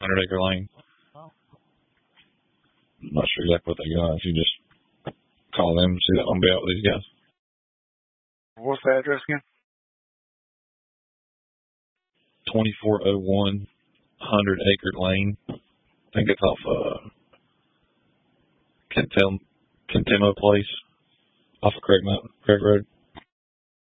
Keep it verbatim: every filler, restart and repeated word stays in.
Hundred Acre Lane. I'm not sure exactly what they got. If you just call them and see that I'll be out with these guys. What's the address again? twenty-four oh one Hundred Acre Lane. I think it's off uh, Kentem, Kentemo Place, off of Craig Mountain, Craig Road.